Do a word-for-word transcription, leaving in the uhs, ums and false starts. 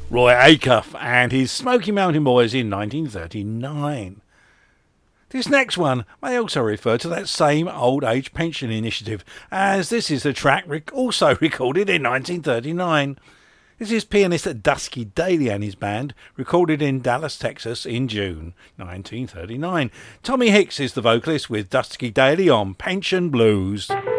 Roy Acuff and his Smoky Mountain Boys in nineteen thirty-nine. This next one may also refer to that same old age pension initiative, as this is a track rec- also recorded in nineteen thirty-nine. This is pianist Dusky Daly and his band, recorded in Dallas, Texas in June nineteen thirty-nine. Tommy Hicks is the vocalist with Dusky Daly on Pension Blues.